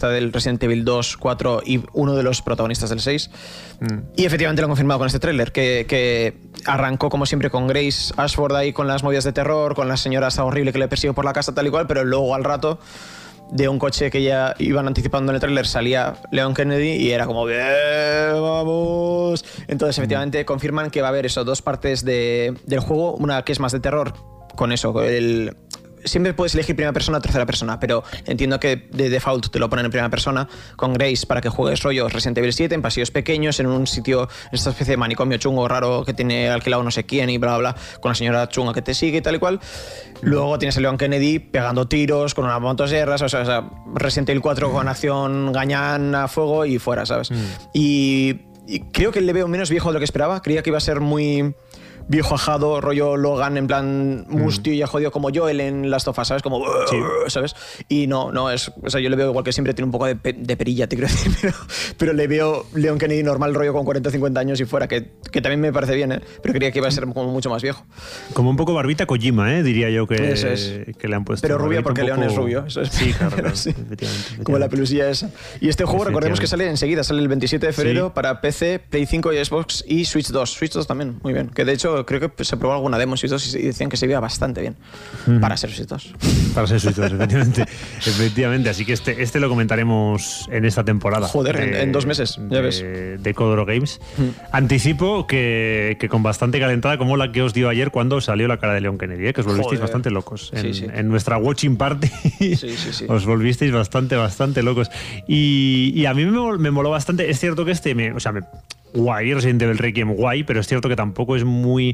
del Resident Evil 2, 4 y uno de los protagonistas del 6. Y efectivamente lo han confirmado con este tráiler, que arrancó como siempre con Grace Ashford ahí con las movidas de terror, con la señora esa horrible que le persiguió por la casa tal y cual, pero luego al rato de un coche que ya iban anticipando en el tráiler salía Leon Kennedy y era como ¡bien, vamos! Entonces efectivamente confirman que va a haber eso, dos partes del juego, una que es más de terror, con eso, siempre puedes elegir primera persona o tercera persona, pero entiendo que de default te lo ponen en primera persona con Grace para que juegues rollo Resident Evil 7 en pasillos pequeños, en un sitio, en esta especie de manicomio chungo raro que tiene alquilado no sé quién y bla bla, con la señora chunga que te sigue y tal y cual. Luego tienes a Leon Kennedy pegando tiros con unas motosierras, o sea, Resident Evil 4 con acción gañán a fuego y fuera, ¿sabes? Y creo que le veo menos viejo de lo que esperaba. Creía que iba a ser muy viejo ajado, rollo Logan, en plan mustio y ya jodido como Joel en Last of Us, ¿sabes? Como, sí, ¿sabes? Y no es... O sea, yo le veo igual que siempre tiene un poco de perilla, te quiero decir, pero le veo Leon Kennedy normal, rollo con 40 o 50 años y fuera, que también me parece bien, ¿eh? Pero creía que iba a ser como mucho más viejo. Como un poco barbita Kojima, ¿eh? Diría yo que, eso es. Que le han puesto. Pero rubia porque Leon es rubio. Eso es. Sí, claro. Sí. Efectivamente. Como la pelusilla esa. Y este juego, recordemos que sale enseguida, sale el 27 de febrero para PC, Play 5 y Xbox y Switch 2. Switch 2 también, muy bien. Que de hecho creo que se probó alguna demo en Switch 2 y decían que se veía bastante bien para ser Switch 2. Para ser Switch 2, efectivamente. Así que este lo comentaremos en esta temporada. Joder, en 2 meses, ya ves. De Codoro Games. Anticipo que con bastante calentada como la que os dio ayer cuando salió la cara de Leon Kennedy, que os volvisteis bastante locos. En nuestra watching party os volvisteis bastante locos. Y a mí me moló bastante. Es cierto que guay, Resident Evil Requiem guay, pero es cierto que tampoco es muy...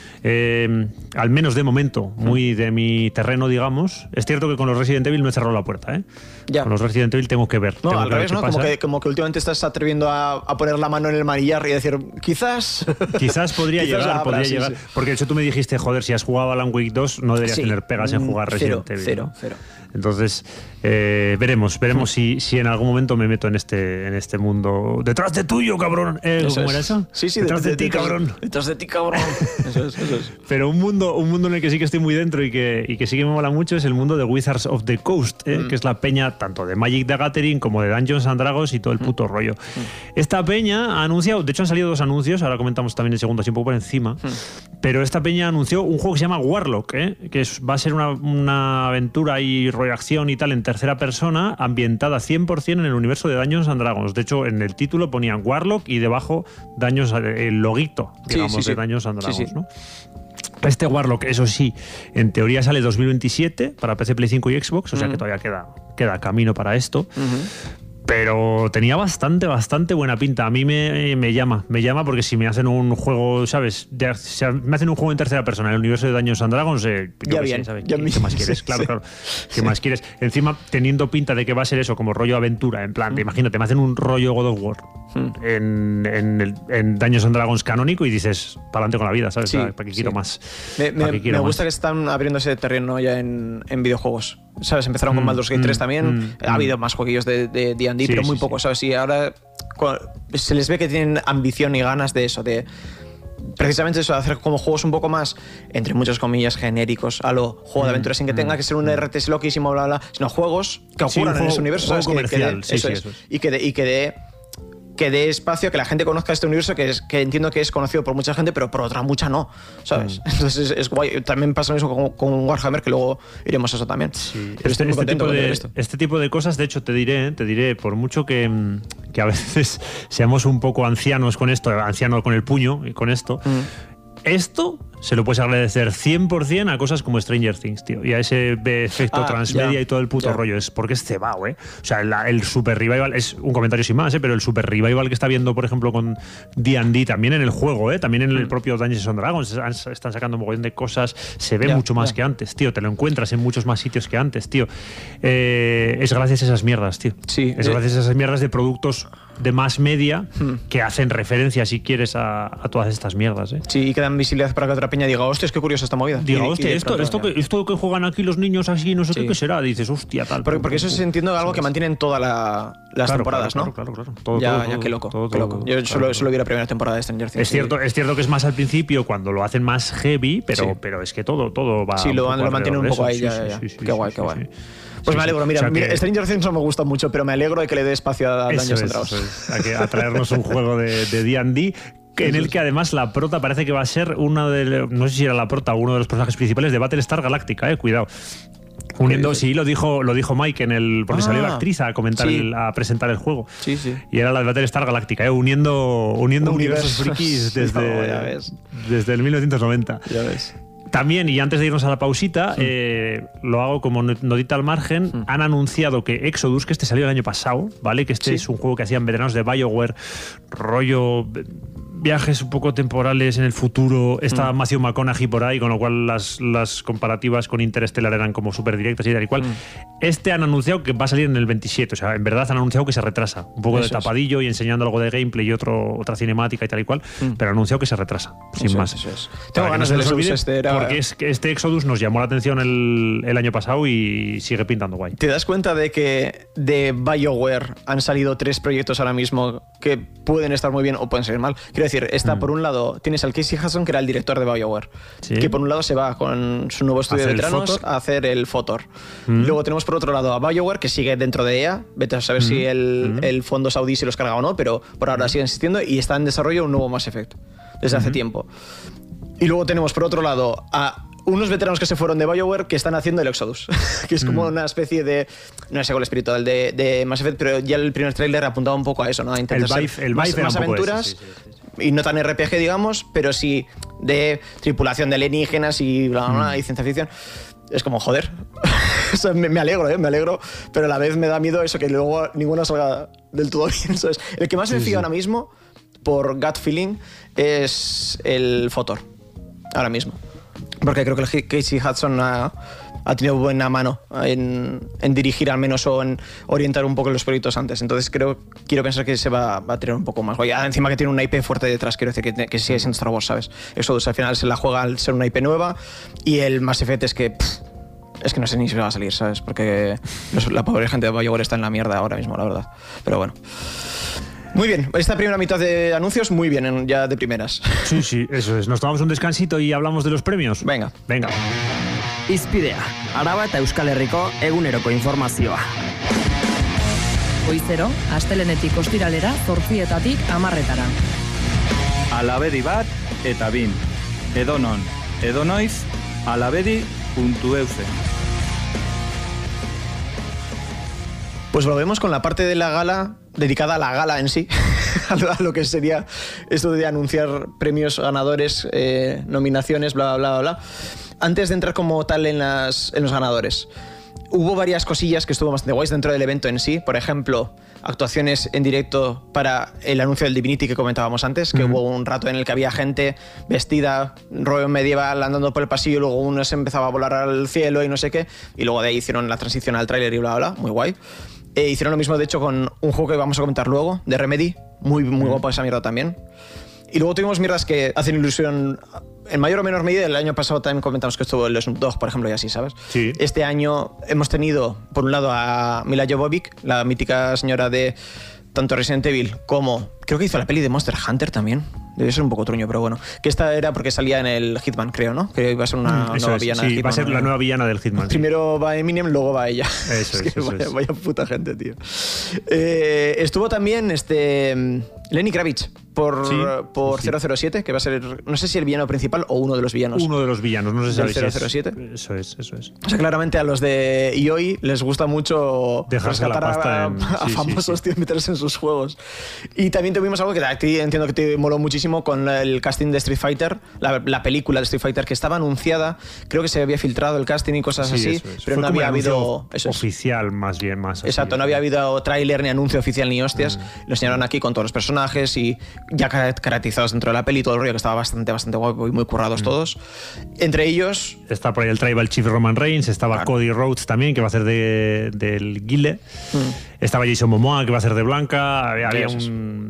al menos de momento, muy de mi terreno, digamos. Es cierto que con los Resident Evil no he cerrado la puerta, ¿eh? Ya. Con los Resident Evil tengo que ver. No, al revés, ¿no? Como que últimamente estás atreviendo a poner la mano en el manillar y decir, quizás podría llegar. Porque de hecho tú me dijiste, joder, si has jugado Alan Wake 2 no deberías tener pegas en jugar Resident Evil. Cero. Entonces, veremos si en algún momento me meto en este mundo. ¡Detrás de tuyo, cabrón! ¿Cómo era eso? Sí, detrás de ti, cabrón. Detrás de ti, cabrón. Eso es. Pero un mundo en el que sí que estoy muy dentro y que sí que me mola mucho es el mundo de Wizards of the Coast, que es la peña tanto de Magic the Gathering como de Dungeons and Dragons y todo el puto rollo. Esta peña ha anunciado, de hecho han salido 2 anuncios, ahora comentamos también el segundo así un poco por encima, pero esta peña anunció un juego que se llama Warlock, que va a ser una aventura y acción y tal en tercera persona ambientada 100% en el universo de Dungeons and Dragons. De hecho, en el título ponían Warlock y debajo el loguito, digamos, de Dungeons and Dragons, ¿no? Este Warlock, eso sí, en teoría sale 2027 para PC, Play 5 y Xbox, o sea que todavía queda camino para esto. Pero tenía bastante buena pinta. A mí me llama porque si me hacen un juego, ¿sabes? Si me hacen un juego en tercera persona en el universo de Dungeons and Dragons, ¿sabes? ¿Qué más quieres? Claro. ¿Qué más quieres? Encima, teniendo pinta de que va a ser eso, como rollo aventura, en plan, imagínate, me hacen un rollo God of War en Dungeons and Dragons canónico y dices, para adelante con la vida, ¿sabes? ¿Para qué quiero más? Me gusta que están abriendo ese terreno ya en videojuegos. ¿Sabes? Empezaron con Baldur's Gate 3 también. Ha habido más jueguillos de D&D, pero muy poco, ¿sabes? Y ahora se les ve que tienen ambición y ganas de eso, de precisamente eso, de hacer como juegos un poco más, entre muchas comillas, genéricos, a lo juego de aventura, sin que tenga que ser un RTS loquísimo, bla, bla, sino juegos que ocurran en ese universo, ¿sabes? Comercial, eso es. Y que dé espacio a que la gente conozca este universo que entiendo que es conocido por mucha gente, pero por otra mucha no, ¿sabes? Entonces es guay. También pasa eso con Warhammer, que luego iremos a eso también. Sí. Pero estoy muy contento con esto. Este tipo de cosas, de hecho, te diré, por mucho que a veces seamos un poco ancianos con esto, ancianos con el puño y con esto, esto se lo puedes agradecer 100% a cosas como Stranger Things, tío. Y a ese efecto transmedia y todo el puto rollo. Es porque es cebao, ¿eh? O sea, el Super Revival es un comentario sin más, pero el Super Revival que está viendo, por ejemplo, con D&D, también en el juego, también en el propio Dungeons and Dragons, están sacando un mogollón de cosas. Se ve mucho más que antes, tío. Te lo encuentras en muchos más sitios que antes, tío. Es gracias a esas mierdas, tío. Sí. Es gracias a esas mierdas de productos de más media que hacen referencia, si quieres, a todas estas mierdas, ¿eh? Sí, y que dan visibilidad para que otra peña diga, hostia, es que curiosa esta movida. Diga, hostia, esto que juegan aquí los niños así, no sé qué será. Dices, hostia, tal. Porque eso es, entiendo, algo que mantienen todas las temporadas, ¿no? Claro. Qué loco. Yo solo vi la primera temporada de Stranger Things. Es cierto que es más al principio cuando lo hacen más heavy, pero es que todo va. Sí, lo mantienen un poco ahí. Qué guay. Pues me alegro, mira, Stranger Things no me gusta mucho, pero me alegro de que le dé espacio a Dungeons and Dragons. A traernos un juego de D&D en el que además la prota parece que va a ser no sé si era la prota o uno de los personajes principales de Battlestar Galactica, cuidado. Uniendo, sí, lo dijo Mike porque salió la actriz a comentar a presentar el juego. Sí. Y era la de Battlestar Galactica, uniendo universos frikis desde el 1990. Ya ves. También, y antes de irnos a la pausita, lo hago como notita al margen, han anunciado que Exodus, que salió el año pasado, ¿vale? Que es un juego que hacían veteranos de BioWare, rollo viajes un poco temporales en el futuro, está Matthew McConaughey por ahí, con lo cual las comparativas con Interstellar eran como súper directas y tal y cual. Han anunciado que va a salir en el 27, o sea, en verdad han anunciado que se retrasa, un poco de tapadillo y enseñando algo de gameplay y otra cinemática y tal y cual, pero han anunciado que se retrasa, sin más. Tengo ganas de Exodus porque este Exodus nos llamó la atención el año pasado y sigue pintando guay. ¿Te das cuenta de que de BioWare han salido 3 proyectos ahora mismo que pueden estar muy bien o pueden salir mal? Quiero decir, por un lado tienes al Casey Hudson, que era el director de BioWare, que por un lado se va con su nuevo estudio de veteranos a hacer el FOTOR. Luego tenemos por otro lado a BioWare, que sigue dentro de EA, vete a saber si el fondo saudí se los carga o no, pero por ahora sigue existiendo y está en desarrollo un nuevo Mass Effect desde hace tiempo. Y luego tenemos por otro lado a unos veteranos que se fueron de BioWare que están haciendo el Exodus, que es como una especie de, no sé, secuela espiritual de Mass Effect, pero ya el primer tráiler apuntaba un poco a eso, ¿no? A intentar el más aventuras y no tan RPG, digamos, pero sí de tripulación de alienígenas y bla, bla, bla, y ciencia ficción. Es como, joder, o sea, me alegro, pero a la vez me da miedo eso, que luego ninguno salga del todo bien, ¿sabes? El que más me fío ahora mismo, por gut feeling, es el FOTOR, ahora mismo. Porque creo que el Casey Hudson ha tenido buena mano en dirigir al menos o en orientar un poco los proyectos antes. Entonces quiero pensar que se va a tener un poco más. Oye, encima que tiene una IP fuerte detrás, quiero decir que sigue siendo Star Wars, ¿sabes? Eso al final se la juega al ser una IP nueva y el Mass Effect es que no sé ni si va a salir, ¿sabes? Porque la pobre gente de BioWare está en la mierda ahora mismo, la verdad. Pero bueno. Muy bien, esta primera mitad de anuncios, muy bien, ya de primeras. Sí, eso es. Nos tomamos un descansito y hablamos de los premios. Venga. Izpidea, Araba eta Euskal Herriko eguneroko informazioa. Goizero, astelenetik ostiralera, 8:00 10:00. Alabedi bat eta bin. Edonon, edonoiz, alabedi.euse. Pues volvemos con la parte de la gala dedicada a la gala en sí, a lo que sería esto de anunciar premios, ganadores, nominaciones, bla, bla, bla, bla. Antes de entrar como tal en los ganadores, hubo varias cosillas que estuvo bastante guays dentro del evento en sí. Por ejemplo, actuaciones en directo para el anuncio del Divinity que comentábamos antes, que hubo un rato en el que había gente vestida, rollo medieval, andando por el pasillo, y luego uno se empezaba a volar al cielo y no sé qué, y luego de ahí hicieron la transición al tráiler y bla, bla, bla, muy guay. Hicieron lo mismo, de hecho, con un juego que vamos a comentar luego, de Remedy, muy guapo esa mierda también. Y luego tuvimos mierdas que hacen ilusión en mayor o menor medida. El año pasado también comentamos que estuvo el Snoop Dogg, por ejemplo, y así, ¿sabes? Sí. Este año hemos tenido, por un lado, a Mila Jovovich, la mítica señora de tanto Resident Evil como... Creo que hizo la peli de Monster Hunter también. Debe ser un poco truño, pero bueno. Que esta era porque salía en el Hitman, creo, ¿no? Que iba a ser una nueva villana del Hitman. Sí, va a ser la nueva villana del Hitman. Primero va Eminem, luego va ella. Eso es. Vaya puta gente, tío. Estuvo también Lenny Kravitz por 007, que va a ser, no sé si el villano principal o uno de los villanos. Uno de los villanos, no sé si del es 007. Eso es. O sea, claramente a los de EOI les gusta mucho dejarse la pasta a famosos, tío, meterse en sus juegos. Y también tuvimos algo que a ti entiendo que te moló muchísimo con el casting de Street Fighter, la película de Street Fighter, que estaba anunciada, creo que se había filtrado el casting y cosas así, pero no había habido... oficial, más bien. Exacto, no había habido tráiler, ni anuncio oficial, ni hostias. Lo enseñaron aquí con todos los personajes y ya caracterizados dentro de la peli, todo el rollo, que estaba bastante guapo y muy currados todos. Entre ellos... Está por ahí el Tribal Chief Roman Reigns, estaba Cody Rhodes también, que va a hacer del Guile. Estaba Jason Momoa, que va a hacer de Blanca. Había un...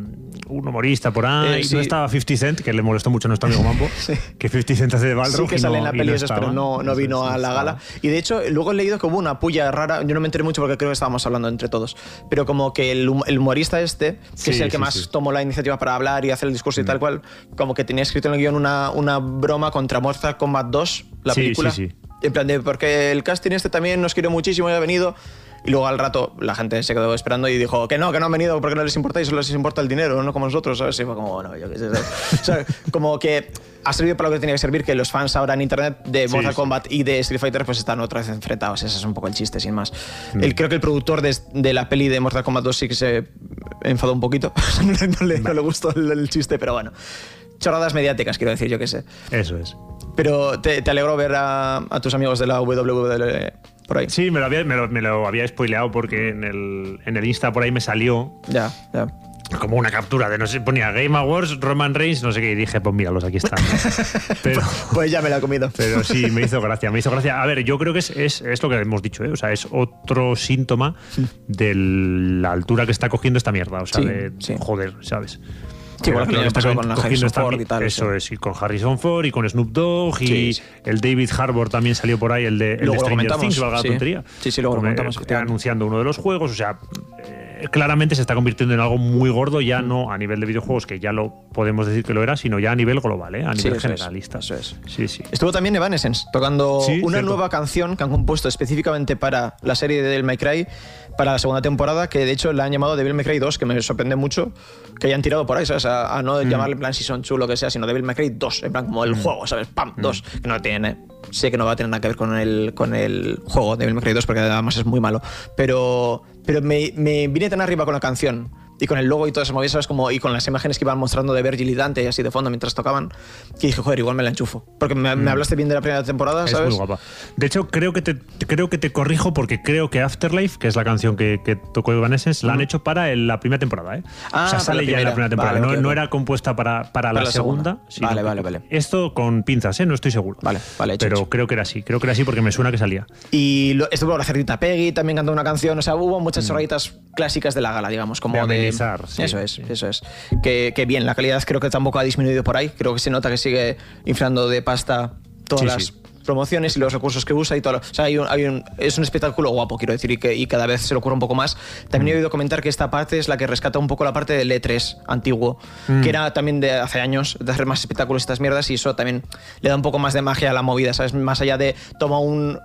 un humorista por ahí. Sí. No estaba 50 Cent, que le molestó mucho a nuestro amigo Mambo, que 50 Cent hace de Balrog. Sí, que sale en la peli no eso, pero no vino a la gala. Y de hecho, luego he leído que hubo una puya rara, yo no me enteré mucho porque creo que estábamos hablando entre todos, pero como que el humorista que es el que más tomó la iniciativa para hablar y hacer el discurso y tal cual, como que tenía escrito en el guión una broma contra Mortal Kombat 2, la película. Sí. En plan de, porque el casting también nos quiere muchísimo y ha venido. Y luego al rato la gente se quedó esperando y dijo que no han venido porque no les importa y solo les importa el dinero, no como nosotros, ¿sabes? Y fue como, bueno, yo qué sé. O sea, como que ha servido para lo que tenía que servir, que los fans ahora en internet de Mortal Kombat y de Street Fighter pues están otra vez enfrentados. Ese es un poco el chiste, sin más. Creo que el productor de la peli de Mortal Kombat 2 sí que se enfadó un poquito. no le gustó el chiste, pero bueno. Chorradas mediáticas, quiero decir, yo qué sé. Eso es. Pero te alegro ver a tus amigos de la WWE por ahí. Sí, me lo había spoileado porque en el Insta por ahí me salió Ya. como una captura de, no sé, ponía Game Awards, Roman Reigns, no sé qué, y dije, pues míralos, aquí están. Pero, pues ya me la he comido. Pero sí, me hizo gracia. A ver, yo creo que es lo que hemos dicho, ¿eh? O sea, es otro síntoma de la altura que está cogiendo esta mierda. O sea, joder, ¿sabes? Sí, igual que está pasó con Harrison Ford y tal. Eso es, y con Harrison Ford y con Snoop Dogg y el David Harbour también salió por ahí, el de Stranger Things, valga la tontería. Sí, luego lo comentamos. Anunciando uno de los juegos, o sea, claramente se está convirtiendo en algo muy gordo, ya no a nivel de videojuegos, que ya lo podemos decir que lo era, sino ya a nivel global, a nivel generalista. Eso es. Sí. Estuvo también Evanescence tocando una cierto. nueva canción que han compuesto específicamente para la serie de Devil May Cry, para la segunda temporada, que de hecho la han llamado Devil May Cry 2, que me sorprende mucho que hayan tirado por ahí, ¿sabes? A no llamarle en plan Season 2 o lo que sea, sino Devil May Cry 2, en plan como el juego, ¿sabes? ¡Pam! 2, que no tiene... Sé que no va a tener nada que ver con el juego Devil May Cry 2 porque además es muy malo, pero me vine tan arriba con la canción y con el logo y todas esas movidas, ¿sabes? Como, y con las imágenes que iban mostrando de Virgil y Dante y así de fondo mientras tocaban, que dije, joder, igual me la enchufo. Porque me hablaste bien de la primera temporada, ¿sabes? Es muy guapa. De hecho, creo que te corrijo porque creo que Afterlife, que es la canción que tocó Evanescence, la han hecho para la primera temporada, ¿eh? O sea, sale ya en la primera temporada. Vale, no era compuesta para la segunda. Vale. Esto con pinzas, ¿eh? No estoy seguro. Vale, pero creo que era así porque me suena que salía. Y estuvo la cerdita Peggy, también cantó una canción, o sea, hubo muchas chorraditas clásicas de la gala, digamos, como de eso es. Que bien, la calidad creo que tampoco ha disminuido por ahí, creo que se nota que sigue inflando de pasta todas las promociones y los recursos que usa y todo. O sea, es un espectáculo guapo, quiero decir, y cada vez se le ocurre un poco más. También he oído comentar que esta parte es la que rescata un poco la parte del E3 antiguo, que era también de hace años, de hacer más espectáculos y estas mierdas, y eso también le da un poco más de magia a la movida, ¿sabes? Más allá de toma un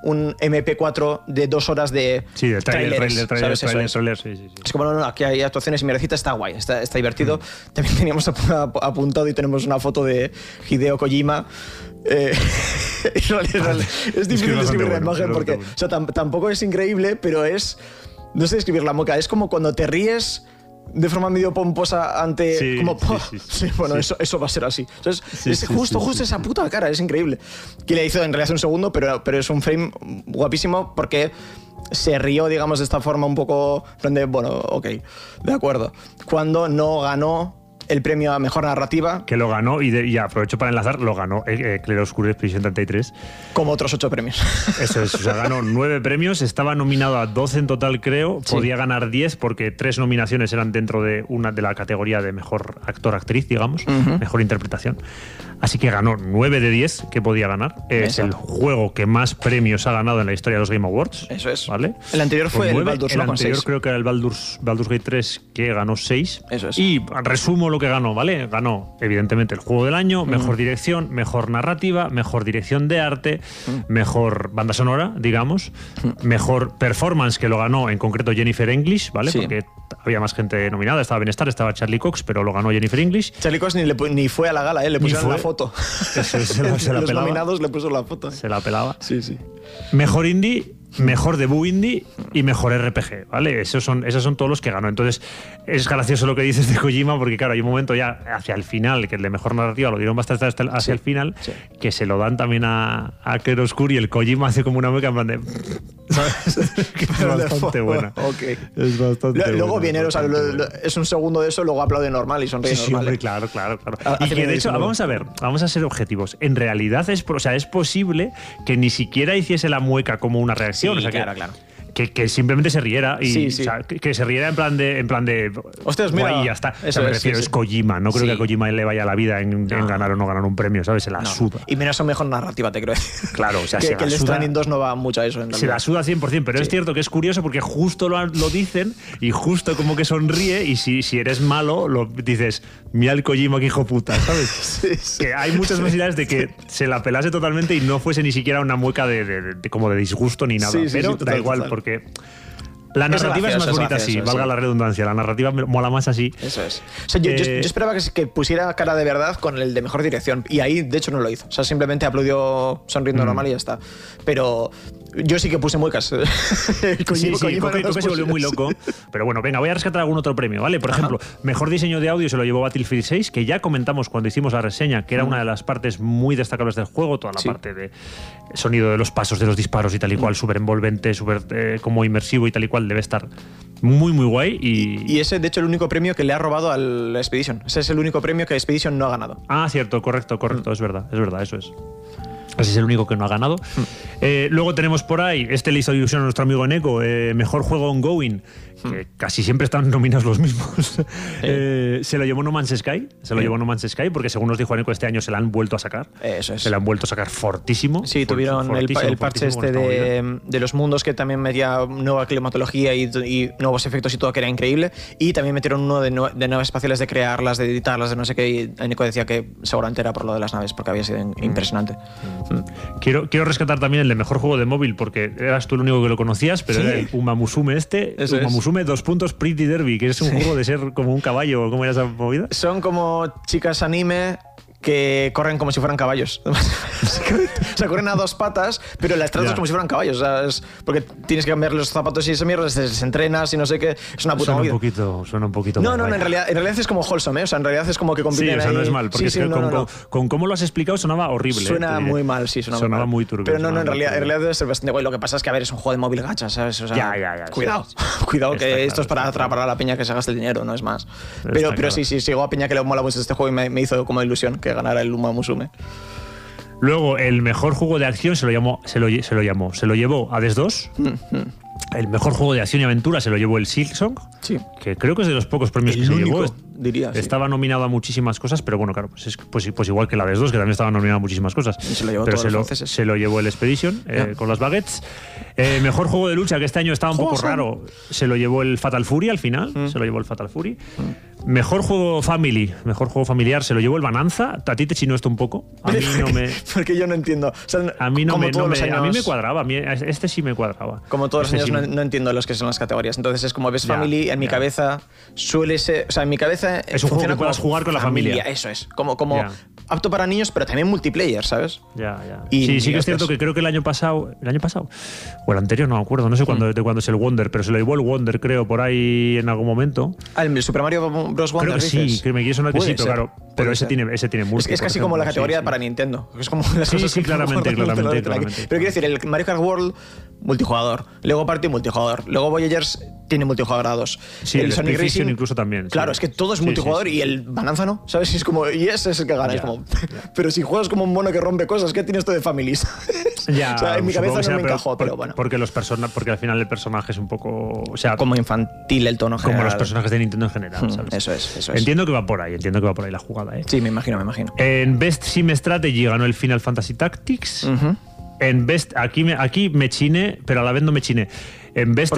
MP4 de 2 horas de trailer, sí. Es como, no, aquí hay actuaciones y mierdecitas, está guay, está divertido. También teníamos apuntado y tenemos una foto de Hideo Kojima. Es difícil describir la imagen porque o sea, tampoco es increíble, pero es... No sé describir la moca, es como cuando te ríes de forma medio pomposa ante... Eso va a ser así. Es justo esa puta cara, es increíble. Que le hizo en realidad un segundo, pero es un frame guapísimo porque se rió, digamos, de esta forma un poco... Bueno, ok, de acuerdo. Cuando no ganó el premio a Mejor Narrativa. Que lo ganó, y aprovecho para enlazar, lo ganó Clair Obscur Expedition 33. Como otros 8 premios. Eso es, o sea, ganó 9 premios, estaba nominado a 12 en total, creo. Podía ganar 10 porque 3 nominaciones eran dentro de una de la categoría de Mejor Actor-Actriz, digamos, Mejor Interpretación. Así que ganó 9 de 10 que podía ganar. Es el juego que más premios ha ganado en la historia de los Game Awards. Eso es. ¿Vale? El anterior fue el Baldur's Gate. El anterior creo que era el Baldur's Gate 3, que ganó 6. Eso es. Y resumo lo que ganó, ¿vale? Ganó, evidentemente, el juego del año, mejor dirección, mejor narrativa, mejor dirección de arte, mejor banda sonora, digamos, mejor performance, que lo ganó en concreto Jennifer English, ¿vale? Sí. Porque había más gente nominada, estaba Ben Starr, estaba Charlie Cox, pero lo ganó Jennifer English. Charlie Cox ni fue a la gala, le pusieron la foto. Eso, se la Los pelaba. nominados le puso la foto. Se la pelaba. Sí. Mejor indie, mejor debut indie y mejor RPG, ¿vale? Esos son todos los que ganó. Entonces, es gracioso lo que dices de Kojima, porque claro, hay un momento ya hacia el final, que el de mejor narrativa lo dieron bastante hacia el final, que se lo dan también a Clair Obscur, y el Kojima hace como una mueca en plan de... ¿sabes? Que es bastante buena. Okay. Es bastante buena. Luego viene, o sea, es un segundo de eso, luego aplaude normal y sonríe normal. Hombre, claro. Y que de hecho, vamos a ser objetivos. En realidad es posible que ni siquiera hiciese la mueca como una reacción. Sí, o sea, claro. que simplemente se riera y Sí. o sea, que se riera en plan de Hostias, mira, guay, y ya está. eso O sea, me es, refiero, sí, es sí. Kojima, no creo Sí. que a Kojima le vaya la vida en ganar o no ganar un premio, ¿sabes? Se la suda. Y menos o mejor narrativa, te creo decir. Claro, o sea, que se el la Death suda. Stranding 2 no va mucho a eso, en Se realidad. la suda 100%, pero es cierto que es curioso porque justo lo dicen y justo como que sonríe y si eres malo, lo dices, mira el Kojima que hijo puta, ¿sabes? Sí. Que hay muchas posibilidades de que se la pelase totalmente y no fuese ni siquiera una mueca como de disgusto ni nada. Sí, pero total, da igual total. porque la narrativa es más gracioso, bonita así, gracioso, valga sí. la redundancia. La narrativa me mola más así. Eso es. O sea, yo esperaba que pusiera cara de verdad con el de mejor dirección. Y ahí, de hecho, no lo hizo. O sea, simplemente aplaudió sonriendo normal y ya está. Pero yo sí que puse muecas. Sí, Coque se volvió muy loco. Pero bueno, venga, voy a rescatar algún otro premio, ¿vale? Por ejemplo, mejor diseño de audio se lo llevó Battlefield 6, que ya comentamos cuando hicimos la reseña, que era una de las partes muy destacables del juego, toda la parte de sonido de los pasos, de los disparos y tal y cual, súper envolvente, súper como inmersivo y tal y cual, debe estar muy, muy guay. Y ese, de hecho, el único premio que le ha robado al Expedition. Ese es el único premio que Expedition no ha ganado. Ah, cierto, correcto, es verdad, eso es. Ese es el único que no ha ganado. Luego tenemos por ahí, le hizo ilusión a nuestro amigo Neko, mejor juego ongoing, que casi siempre están nominados los mismos. Se lo llevó No Man's Sky, porque según nos dijo Neko, este año se la han vuelto a sacar. Eso es. Se la han vuelto a sacar fortísimo. Sí, tuvieron el parche este de los mundos que también metía nueva climatología y nuevos efectos y todo, que era increíble. Y también metieron uno de naves espaciales, de crearlas, de editarlas, de no sé qué. Y Nico decía que seguramente era por lo de las naves, porque había sido impresionante. Quiero rescatar también el de mejor juego de móvil, porque eras tú el único que lo conocías, pero era el Uma Musume Musume 2 Pretty Derby, que es un juego de ser como un caballo. ¿Cómo era esa movida? Son como chicas anime que corren como si fueran caballos. O sea, corren a dos patas, pero las tratas como si fueran caballos. O sea, es porque tienes que cambiar los zapatos y esa mierda, se entrenas y no sé qué. Es una puta movida. Suena un poquito. No, en realidad es como wholesome, ¿eh? O sea, en realidad es como que compiten. Sí, o sea, no es mal, porque no. con cómo lo has explicado sonaba horrible. Suena muy mal, sí, sonaba muy turbio. Pero no, en realidad debe ser bastante guay. Lo que pasa es que, a ver, es un juego de móvil gacha, ¿sabes? O sea, ya. Cuidado, sí. Cuidado, que Está esto es para atrapar a la peña que se gaste el dinero, no es más. Pero claro. sí, llegó a peña que le mola mucho este juego y me hizo como ilusión que ganara el Uma Musume. Luego, el mejor juego de acción se lo llevó Hades 2. El mejor juego de acción y aventura se lo llevó el Silksong, que creo que es de los pocos premios el que único, se llevó. Diría, sí. Estaba nominado a muchísimas cosas, pero bueno, claro, pues igual que la Hades 2, que también estaba nominado a muchísimas cosas. Y se lo llevó pero todos los franceses. se lo llevó el Expedition con las baguettes. Mejor juego de lucha, que este año estaba un poco raro, se lo llevó el Fatal Fury al final. Se lo llevó el Fatal Fury. Mejor juego familiar, se lo llevó el Bonanza. A ti te chinó esto un poco. A mí no me. Porque yo no entiendo. O sea, a mí no me años, cuadraba. Este sí me cuadraba. Como todos los años no entiendo los que son las categorías. Entonces es como Best Family, en mi cabeza suele ser. O sea, en mi cabeza es un juego que puedas jugar con la familia. Eso es. Como apto para niños, pero también multiplayer, ¿sabes? Ya. Y sí que es cierto que creo que el año pasado o el anterior, no me acuerdo, no sé de cuándo es el Wonder, pero se lo llevó el Wonder, creo, por ahí en algún momento. ¿El Super Mario Bros. Wonder? Creo que sí, que me quiere sonar que sí, pero claro, pero ese tiene multi. Es casi como la categoría para Nintendo. Es como las cosas sí, claramente. Pero quiero decir, el Mario Kart World, multijugador. Luego Party, multijugador. Luego Voyagers tiene multijugador a 2. Sí, el Sonic Racing incluso también. Claro, es que todo es multijugador y el Bonanza no, ¿sabes? Es como, y ese es el que gana. Es como, pero si juegas como un mono que rompe cosas, ¿qué tienes esto de families? Ya, o sea, en mi cabeza no me encajó, pero bueno. Porque al final el personaje es un poco, o sea, como infantil el tono general. Como los personajes de Nintendo en general, ¿sabes? Eso es. Entiendo que va por ahí la jugada, ¿eh? Sí, me imagino. En Best Sim Strategy ganó el Final Fantasy Tactics. En Best, aquí me chiné, pero a la vez no me chiné. En Best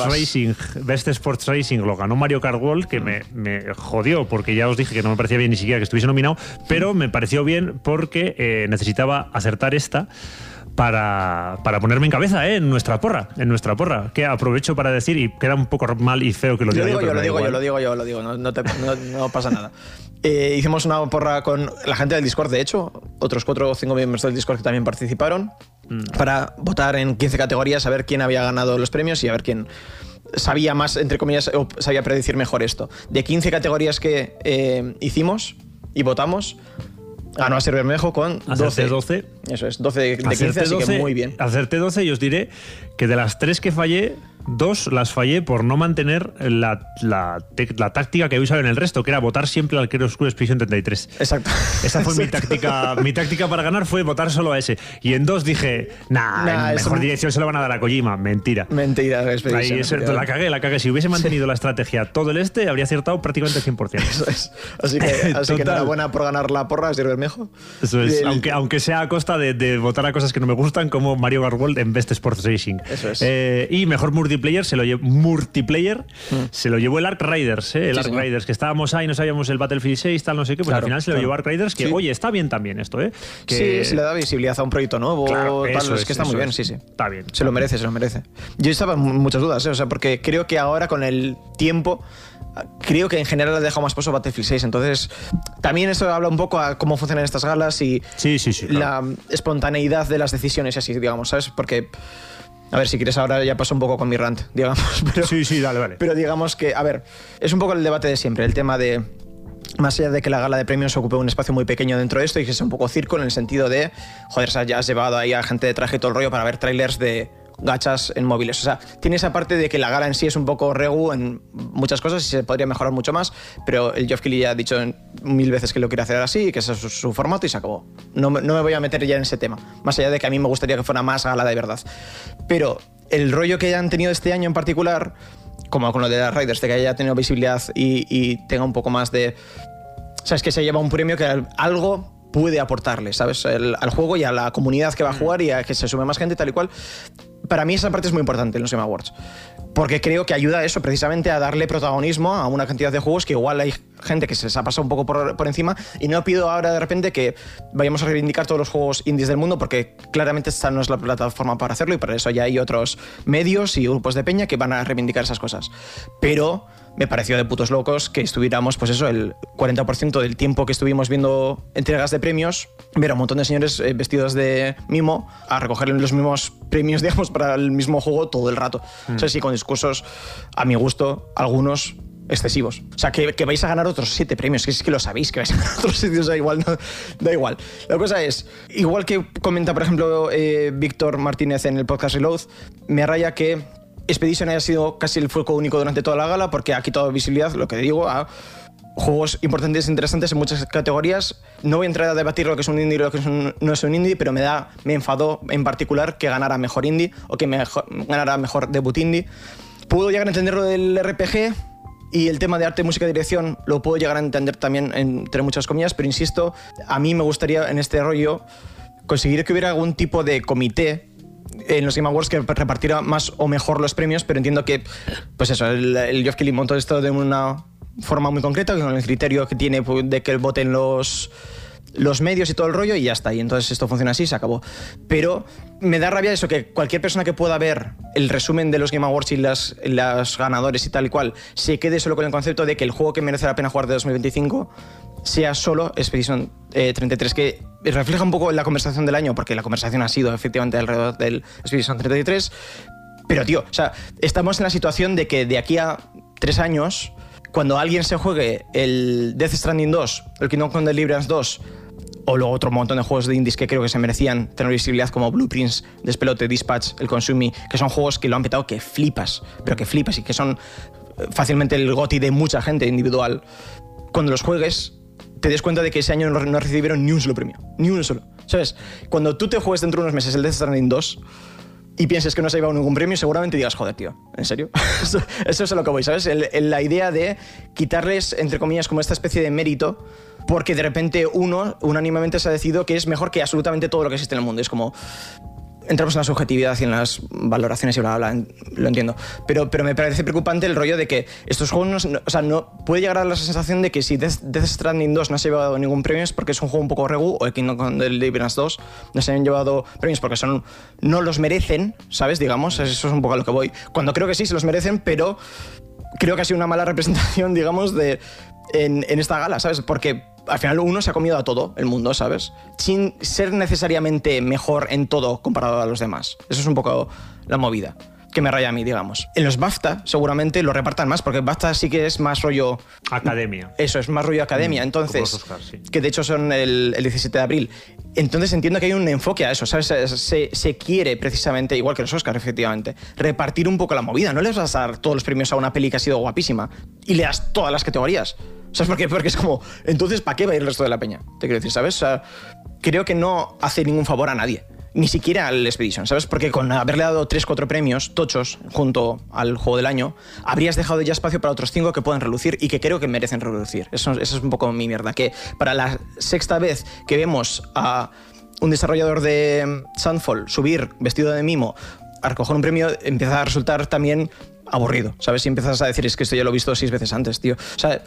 Sports Racing lo ganó Mario Kart World, que me jodió, porque ya os dije que no me parecía bien ni siquiera que estuviese nominado, pero me pareció bien porque necesitaba acertar esta para ponerme en cabeza en nuestra porra, que aprovecho para decir, y queda un poco mal y feo que lo diga yo. Lo digo, no pasa nada. Hicimos una porra con la gente del Discord, de hecho, otros 4 o 5 miembros del Discord que también participaron, para votar en 15 categorías, a ver quién había ganado los premios y a ver quién sabía más, entre comillas, o sabía predecir mejor esto. De 15 categorías que hicimos y votamos, ganó Asier Bermejo con 12. Eso es, 12 de 15, así que muy bien. Acerté 12 y os diré que de las 3 que fallé, 2 las fallé por no mantener la táctica que he usado en el resto, que era votar siempre al Clair Obscur Expedition 33. Exacto. Esa fue mi táctica. Mi táctica para ganar fue votar solo a ese. Y en 2 dije, en mejor dirección se lo van a dar a Kojima. Mentira. Mentira, Expedition. Ahí la cagué. Si hubiese mantenido la estrategia todo el habría acertado prácticamente el 100%. Eso es. Así que enhorabuena por ganar la porra, Sir Bermejo. Eso es. Aunque sea a costa de votar a cosas que no me gustan, como Mario Kart World en Best Sports Racing. Eso es. Y mejor multiplayer se lo llevó el Ark Riders, el Ark Riders, que estábamos ahí, no sabíamos el Battlefield 6, tal, no sé qué, pues al final se lo llevó Ark Riders, que oye, está bien también esto, Que se le da visibilidad a un proyecto nuevo, es que está muy bien, sí. Está bien. Se lo merece. Yo estaba en muchas dudas, o sea, porque creo que ahora con el tiempo, creo que en general ha dejado más paso Battlefield 6, entonces también eso habla un poco a cómo funcionan estas galas y la espontaneidad de las decisiones, así, digamos, ¿sabes? Porque... A ver, si quieres ahora ya paso un poco con mi rant, digamos. Pero, sí, dale. Pero digamos que, a ver, es un poco el debate de siempre, el tema de... Más allá de que la gala de premios ocupe un espacio muy pequeño dentro de esto y que sea un poco circo en el sentido de, joder, ya has llevado ahí a gente de traje y todo el rollo para ver trailers de gachas en móviles. O sea, tiene esa parte de que la gala en sí es un poco regu en muchas cosas y se podría mejorar mucho más, pero el Geoff Keighley ya ha dicho 1000 veces que lo quiere hacer así y que ese es su formato y se acabó. No me voy a meter ya en ese tema, más allá de que a mí me gustaría que fuera más gala de verdad. Pero el rollo que han tenido este año en particular, como con lo de las Riders, de que haya tenido visibilidad y tenga un poco más de... ¿Sabes? Que se lleva un premio que algo puede aportarle, ¿sabes? Al juego y a la comunidad que va a jugar y a que se sume más gente, tal y cual. Para mí esa parte es muy importante en los Game Awards, porque creo que ayuda a eso precisamente a darle protagonismo a una cantidad de juegos que igual hay gente que se les ha pasado un poco por encima, y no pido ahora de repente que vayamos a reivindicar todos los juegos indies del mundo, porque claramente esta no es la plataforma para hacerlo y para eso ya hay otros medios y grupos de peña que van a reivindicar esas cosas. Pero me pareció de putos locos que estuviéramos, pues eso, el 40% del tiempo que estuvimos viendo entregas de premios, ver a un montón de señores vestidos de mimo a recoger los mismos premios, digamos, para el mismo juego todo el rato. O sea, sí, con discursos, a mi gusto, algunos excesivos. O sea, que vais a ganar otros 7 premios, que es que lo sabéis, que vais a ganar otros sitios, da igual. La cosa es, igual que comenta, por ejemplo, Víctor Martínez en el podcast Reload, me raya que Expedition haya sido casi el foco único durante toda la gala, porque ha quitado visibilidad, lo que digo, a juegos importantes e interesantes en muchas categorías. No voy a entrar a debatir lo que es un indie y lo que no es un indie, pero me enfadó en particular que ganara mejor indie o que ganara mejor debut indie. Puedo llegar a entender lo del RPG y el tema de arte, música y dirección, lo puedo llegar a entender también entre muchas comillas, pero insisto, a mí me gustaría en este rollo conseguir que hubiera algún tipo de comité en los Game Awards que repartiera más o mejor los premios, pero entiendo que, pues eso, el Geoff Keighley montó esto de una forma muy concreta, con el criterio que tiene de que voten los medios y todo el rollo, y ya está. Y entonces esto funciona así, se acabó. Pero me da rabia eso, que cualquier persona que pueda ver el resumen de los Game Awards y las ganadores y tal y cual, se quede solo con el concepto de que el juego que merece la pena jugar de 2025 sea solo Expedition 33, que refleja un poco la conversación del año, porque la conversación ha sido efectivamente alrededor del Expedition 33. Pero, tío, o sea, estamos en la situación de que de aquí a 3 años, cuando alguien se juegue el Death Stranding 2, el Kingdom Come Deliverance 2, o luego otro montón de juegos de indies que creo que se merecían tener visibilidad, como Blueprints, Despelote, Dispatch, el Consumi, que son juegos que lo han petado que flipas, pero que flipas, y que son fácilmente el GOTY de mucha gente individual. Cuando los juegues, te des cuenta de que ese año no recibieron ni un solo premio, ni uno solo, ¿sabes? Cuando tú te juegues dentro de unos meses el Death Stranding 2 y pienses que no se ha llevado ningún premio, seguramente digas, joder, tío, ¿en serio? Eso es a lo que voy, ¿sabes? La idea de quitarles, entre comillas, como esta especie de mérito, porque de repente unánimemente se ha decidido que es mejor que absolutamente todo lo que existe en el mundo. Es como... Entramos en la subjetividad y en las valoraciones y bla, bla, bla, lo entiendo. Pero me parece preocupante el rollo de que estos juegos no puede llegar a la sensación de que si Death Stranding 2 no se ha llevado ningún premio es porque es un juego un poco regu, o el Kingdom Come Deliverance 2 no se han llevado premios porque no los merecen, ¿sabes? Digamos, eso es un poco a lo que voy. Cuando creo que sí se los merecen, pero creo que ha sido una mala representación, digamos, en esta gala, ¿sabes? Porque al final uno se ha comido a todo el mundo, ¿sabes? Sin ser necesariamente mejor en todo comparado a los demás. Eso es un poco la movida. que me raya a mí, digamos. En los BAFTA seguramente lo repartan más, porque BAFTA sí que es más rollo... Academia. Eso, es más rollo academia. Entonces, los Oscars, sí. Que de hecho son el 17 de abril. Entonces entiendo que hay un enfoque a eso, ¿sabes? Se quiere precisamente, igual que los Oscars, efectivamente, repartir un poco la movida. No les vas a dar todos los premios a una peli que ha sido guapísima y le das todas las categorías. ¿Sabes por qué? Porque es como, entonces, ¿para qué va a ir el resto de la peña? Te quiero decir, ¿sabes? O sea, creo que no hace ningún favor a nadie. Ni siquiera al Expedition, ¿sabes? Porque con haberle dado 3-4 premios tochos junto al juego del año, habrías dejado ya espacio para otros 5 que puedan relucir y que creo que merecen relucir. Eso es un poco mi mierda. Que para la sexta vez que vemos a un desarrollador de Sunfall subir vestido de mimo a recoger un premio, empieza a resultar también aburrido, ¿sabes? Si empiezas a decir, es que esto ya lo he visto 6 veces antes, tío. O sea,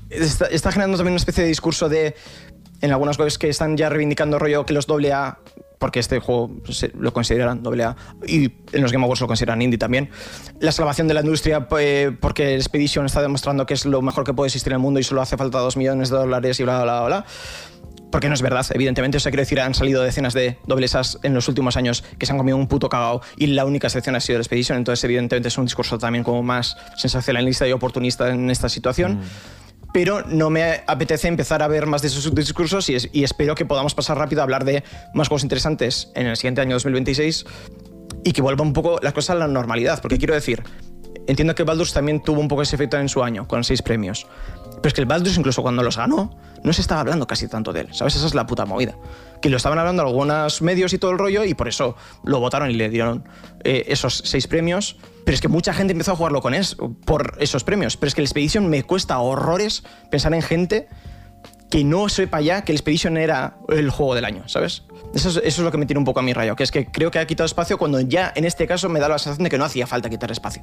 está generando también una especie de discurso de... En algunas webs que están ya reivindicando rollo que los AA, porque este juego lo consideran AA, y en los Game Awards lo consideran indie también, la salvación de la industria porque Expedition está demostrando que es lo mejor que puede existir en el mundo y solo hace falta $2 millones y bla, bla, bla, bla. Porque no es verdad, evidentemente. O sea, quiero decir, han salido decenas de AA en los últimos años que se han comido un puto cagao y la única excepción ha sido el Expedition. Entonces, evidentemente, es un discurso también como más sensacionalista y oportunista en esta situación. Pero no me apetece empezar a ver más de esos discursos y espero que podamos pasar rápido a hablar de más juegos interesantes en el siguiente año 2026 y que vuelva un poco las cosas a la normalidad. Porque quiero decir, entiendo que Baldur's también tuvo un poco ese efecto en su año, con 6 premios. Pero es que el Baldur's, incluso cuando los ganó, no se estaba hablando casi tanto de él, ¿sabes? Esa es la puta movida. Que lo estaban hablando algunos medios y todo el rollo y por eso lo votaron y le dieron esos 6 premios. Pero es que mucha gente empezó a jugarlo con por esos premios. Pero es que el Expedition me cuesta horrores pensar en gente que no sepa ya que el Expedition era el juego del año, ¿sabes? Eso es lo que me tiene un poco a mi rayo, que es que creo que ha quitado espacio cuando ya en este caso me da la sensación de que no hacía falta quitar espacio.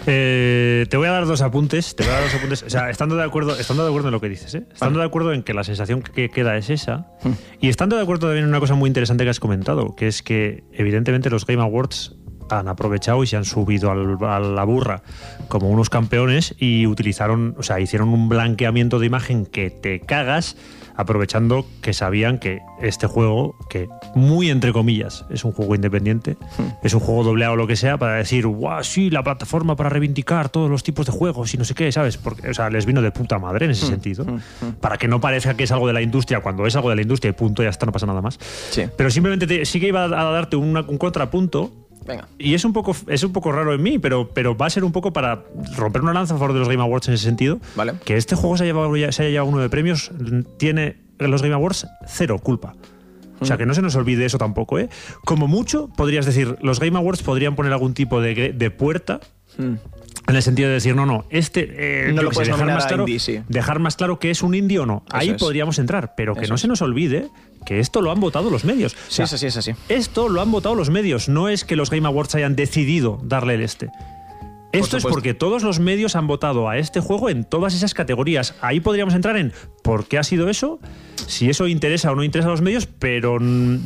Te voy a dar dos apuntes. O sea, estando de acuerdo en lo que dices, ¿eh? Estando de acuerdo en que la sensación que queda es esa. Y estando de acuerdo también en una cosa muy interesante que has comentado, que es que evidentemente los Game Awards han aprovechado y se han subido a la burra como unos campeones y hicieron un blanqueamiento de imagen que te cagas, aprovechando que sabían que este juego, que muy entre comillas es un juego independiente, es un juego AA o lo que sea, para decir, guau, sí, la plataforma para reivindicar todos los tipos de juegos y no sé qué, ¿sabes? Porque, o sea, les vino de puta madre en ese sentido, para que no parezca que es algo de la industria cuando es algo de la industria y punto, ya está, no pasa nada más. Sí. Pero simplemente sí que iba a darte un contrapunto. Venga. Y es un poco raro en mí, pero va a ser un poco para romper una lanza a favor de los Game Awards en ese sentido. Vale. Que este juego se haya llevado 9 premios, tiene en los Game Awards 0 culpa. O sea, que no se nos olvide eso tampoco, ¿eh? Como mucho, podrías decir, los Game Awards podrían poner algún tipo de puerta. En el sentido de decir, no, no lo puedes dejar más claro, indie, sí. Dejar más claro que es un indie o no. Eso ahí podríamos entrar, pero que eso no se nos olvide que esto lo han votado los medios. Sí, o sea, es así. Esto lo han votado los medios, no es que los Game Awards hayan decidido darle el Esto es porque todos los medios han votado a este juego en todas esas categorías. Ahí podríamos entrar en por qué ha sido eso, si eso interesa o no interesa a los medios, pero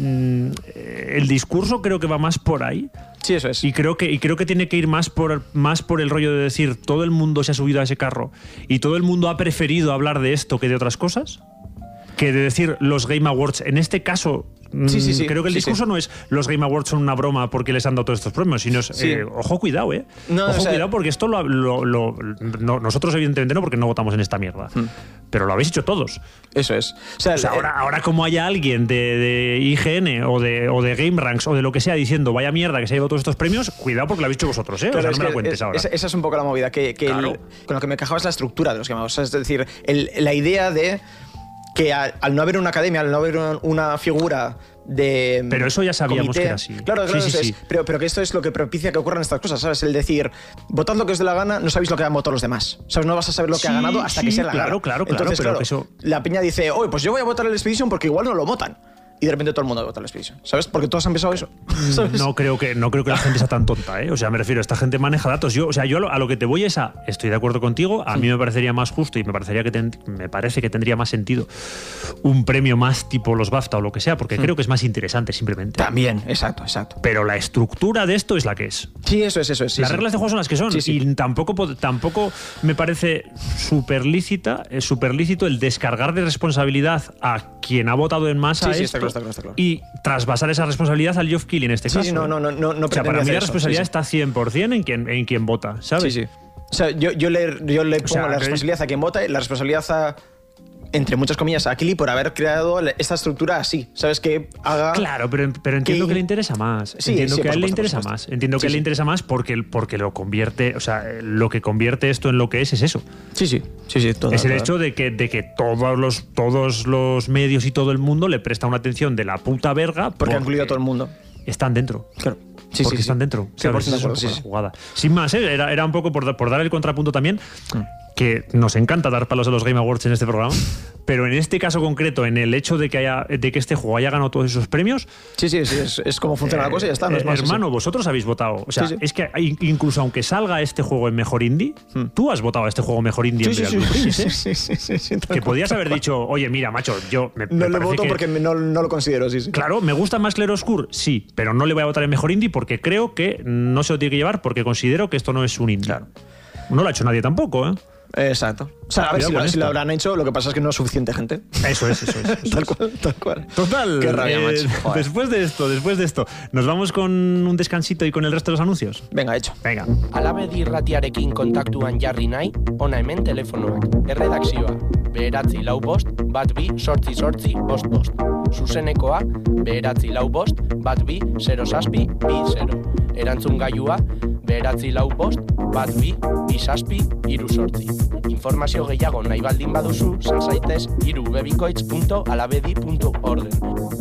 el discurso creo que va más por ahí. Sí, eso es. Y creo que tiene que ir más por el rollo de decir, todo el mundo se ha subido a ese carro y todo el mundo ha preferido hablar de esto que de otras cosas, que de decir los Game Awards. En este caso, sí. Creo que el discurso no es los Game Awards son una broma porque les han dado todos estos premios, sino es, ojo, cuidado, cuidado, porque esto nosotros evidentemente no, porque no votamos en esta mierda. Pero lo habéis hecho todos. Eso es. O sea, ahora como haya alguien de IGN o de GameRanks o de lo que sea diciendo vaya mierda que se ha llevado todos estos premios, cuidado porque lo habéis hecho vosotros, ¿eh? Claro, o sea, no me la cuentes ahora. Esa es un poco la movida, claro. Con lo que me encajaba es la estructura de los Game Awards. Es decir, la idea de que al no haber una academia, al no haber una figura de pero eso ya sabíamos comité, que era así. Claro, sí. Pero que esto es lo que propicia que ocurran estas cosas, ¿sabes? El decir, votad lo que os dé la gana, no sabéis lo que han votado los demás. ¿Sabes? No vas a saber lo que ha ganado hasta que sea la gana. Claro. Entonces, pero eso... la peña dice, oye, pues yo voy a votar el Expedition porque igual no lo votan. Y de repente todo el mundo vota la Expedition, ¿sabes? Porque todos han pensado eso, ¿sabes? No creo que la gente sea tan tonta, ¿eh? O sea, me refiero, esta gente maneja datos. Yo a lo que te voy es estoy de acuerdo contigo, a mí me parecería más justo y me parece que tendría más sentido un premio más tipo los BAFTA o lo que sea, porque creo que es más interesante simplemente. También, exacto. Pero la estructura de esto es la que es. Sí, eso es. Sí, las reglas de juego son las que son. Sí. Y tampoco me parece súper lícito el descargar de responsabilidad a quien ha votado en masa Sí, esto está claro. y trasvasar esa responsabilidad al Geoff Keighley en este caso. Sí, no o sea, pretendía para mí hacer la eso. responsabilidad Sí, sí. está 100% en quien vota, ¿sabes? Sí. O sea, yo le pongo sea, la responsabilidad a quien vota y la responsabilidad a, entre muchas comillas, a Keighley por haber creado esta estructura así. ¿Sabes? Que haga... Claro, pero entiendo que le interesa más. Sí, Entiendo sí, que a él le por interesa supuesto. más. Entiendo que a él le interesa más porque lo convierte, o sea, lo que convierte esto en lo que es eso. Sí. Todo, Es el hecho de que todos los medios y todo el mundo le presta una atención de la puta verga Porque han incluido a todo el mundo. están dentro. Claro. Porque están dentro. 100% ¿sabes? de Esa es un acuerdo, poco sí, la sí. jugada. Sin más, era un poco por dar el contrapunto también, que nos encanta dar palos a los Game Awards en este programa, pero en este caso concreto, en el hecho de que este juego haya ganado todos esos premios, Sí, es como funciona la cosa y ya está. No es más, hermano, vosotros habéis votado. O sea, Sí. es que incluso aunque salga este juego en mejor indie, tú has votado a este juego mejor indie en Real Blue Prince, ¿eh? Sí, tal Que cual. podías haber dicho, oye, mira, macho, yo me No le parece voto que- porque no lo considero, sí. Claro, ¿me gusta más Claroscur? Sí, pero no le voy a votar en mejor indie porque creo que no se lo tiene que llevar porque considero que esto no es un indie. Claro. No lo ha hecho nadie tampoco, ¿eh? Exacto. O sea, a ver Cuidado si con lo esto. habrán hecho, lo que pasa es que no es suficiente gente. Eso es. Tal cual. Total. Qué rabia, macho. Joder. Después de esto, ¿nos vamos con un descansito y con el resto de los anuncios? Venga, hecho. Venga. Alabedi irratiarekin kontaktuan jarri nahi, ona hemen telefonoak. Erredakzioa, 9-4-1-2-2-8-8. Zuzenekoa, 9-4-1-2-2-0-6-2-0. Erantzungailua, 9-4-1-2-2-7-3. Informazio gehiago nahi baldin baduzu, salzaitez irubebikoitz.alabedi.orden.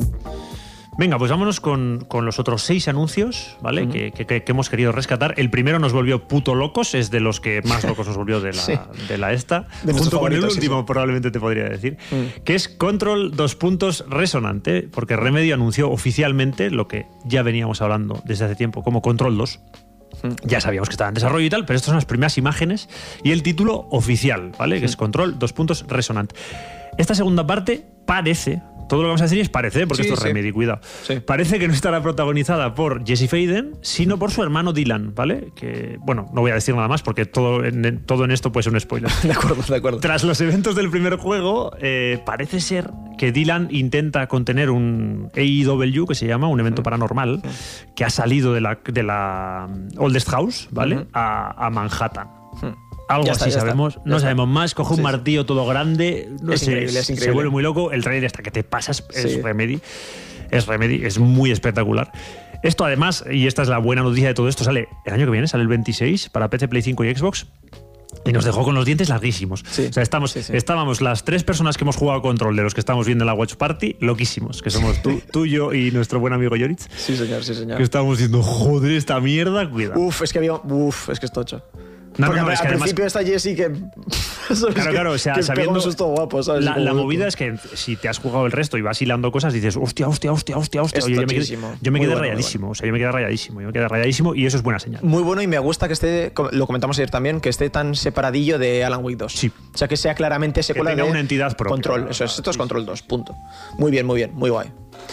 Venga, pues vámonos con los otros 6 anuncios, ¿vale? Que hemos querido rescatar. El primero nos volvió puto locos, es de los que más locos nos volvió de la, Sí. de la esta. De nuestros junto con el favoritos, sí, último, sí. probablemente te podría decir. Que es Control Resonant, ¿eh? Porque Remedy anunció oficialmente lo que ya veníamos hablando desde hace tiempo, como Control 2. Ya sabíamos que estaba en desarrollo y tal, pero estas son las primeras imágenes y el título oficial, ¿vale? Que es Control Resonant. Esta segunda parte parece, todo lo que vamos a decir es parece, porque Sí, esto es sí. Remedy, cuidado. Sí. Parece que no estará protagonizada por Jesse Faden, sino por su hermano Dylan, ¿vale? Que, bueno, no voy a decir nada más porque todo en esto puede ser un spoiler. De acuerdo. Tras los eventos del primer juego, parece ser que Dylan intenta contener un AEW, que se llama, un evento paranormal, que ha salido de la Oldest House, ¿vale? A Manhattan. Algo Ya está, así ya está. sabemos. Ya No está. sabemos más. Coge un Sí, sí. martillo todo grande. No Es sé, increíble, es se increíble. vuelve muy loco. El trailer hasta que te pasas es Sí. Remedy. Es Remedy. Es muy espectacular. Esto además, y esta es la buena noticia de todo esto, sale el año que viene, sale el 26 para PC, Play 5 y Xbox. Y nos dejó con los dientes larguísimos. Sí. O sea, estábamos las 3 personas que hemos jugado Control, de los que estamos viendo en la Watch Party, loquísimos. Que somos tú, yo y nuestro buen amigo Yoritz. Sí, señor. Que estábamos diciendo, joder, esta mierda, cuidado. Es que es tocho. No, Porque no, es que al además- principio está Jessie que... ¿sabes? Claro, o sea, que pega sabiendo. un susto guapo, ¿sabes? La Como- movida es que si te has jugado el resto y vas hilando cosas, dices, hostia. Es Oye, tochísimo. yo me Muy quedé bueno, rayadísimo. O sea, yo me quedé rayadísimo y eso es buena señal. Muy bueno y me gusta que esté, lo comentamos ayer también, que esté tan separadillo de Alan Wake 2. Sí. O sea, que sea claramente secuela tenga de una entidad propia. Control. Eso es, esto es Control 2, punto. Muy bien, muy guay.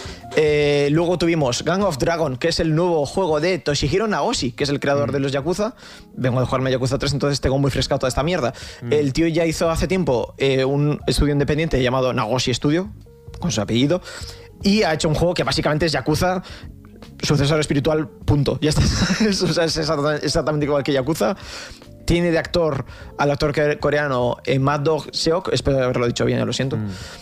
Luego tuvimos Gang of Dragon, que es el nuevo juego de Toshihiro Nagoshi, que es el creador de los Yakuza. Vengo de jugarme Yakuza 3, entonces tengo muy frescado toda esta mierda. El tío ya hizo hace tiempo un estudio independiente llamado Nagoshi Studio, con su apellido, y ha hecho un juego que básicamente es Yakuza, sucesor espiritual, punto. Ya está. O sea, es exactamente igual que Yakuza. Tiene de actor al actor coreano Mad Dog Seok, espero haberlo dicho bien, ya lo siento,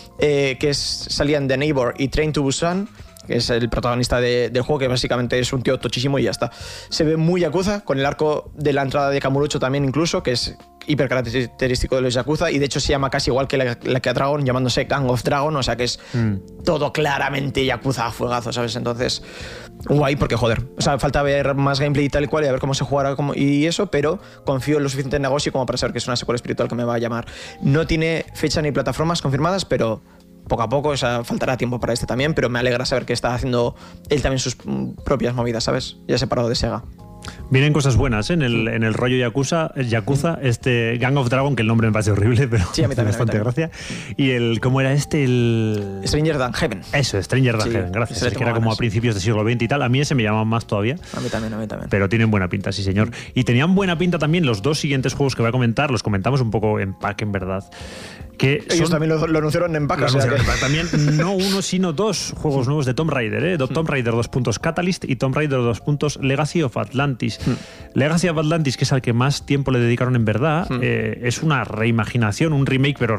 salían The Neighbor y Train to Busan, que es el protagonista del juego, que básicamente es un tío tochísimo y ya está. Se ve muy Yakuza, con el arco de la entrada de Kamurocho también incluso, que es hiper característico de los Yakuza, y de hecho se llama casi igual que la que a Dragon, llamándose Gang of Dragon, o sea que es todo claramente Yakuza a fuegazo, ¿sabes? Entonces, guay, porque joder, o sea, falta ver más gameplay y tal y cual, y a ver cómo se jugará y eso, pero confío en lo suficiente en Nagoshi como para saber que es una secuela espiritual que me va a llamar. No tiene fecha ni plataformas confirmadas, pero poco a poco, o sea, faltará tiempo para este también, pero me alegra saber que está haciendo él también sus propias movidas, ¿sabes? Ya separado de Sega. Vienen cosas buenas, ¿eh? En el rollo Yakuza, este Gang of Dragon, que el nombre me parece horrible, pero Sí, a mí también, hace bastante gracia. Y ¿cómo era este? Stranger Than Heaven. Eso, Stranger Than Sí, Heaven, gracias. ese le Es que tengo era como a ganas. principios del siglo XX y tal. A mí ese me llama más todavía. A mí también. Pero tienen buena pinta, sí, señor. Y tenían buena pinta también los 2 siguientes juegos que voy a comentar. Los comentamos un poco en pack, en verdad. Que ellos también lo anunciaron en pack. También no uno, sino dos juegos nuevos de Tomb Raider. Tomb Raider 2. Catalyst y Tomb Raider 2. Legacy of Atlantis. Legacy of Atlantis, que es al que más tiempo le dedicaron en verdad, es una reimaginación, un remake, pero